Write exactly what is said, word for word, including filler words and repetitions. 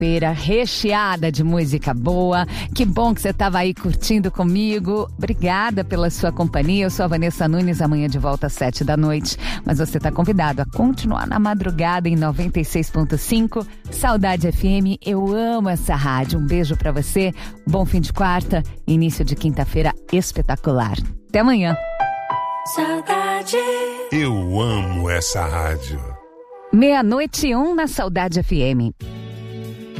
quinta-feira recheada de música boa. Que bom que você estava aí curtindo comigo. Obrigada pela sua companhia. Eu sou a Vanessa Nunes, amanhã de volta às sete da noite. Mas você está convidado a continuar na madrugada em noventa e seis ponto cinco. Saudade F M, eu amo essa rádio. Um beijo pra você. Bom fim de quarta, início de quinta-feira espetacular. Até amanhã. Saudade. Eu amo essa rádio. Meia-noite e um na Saudade F M.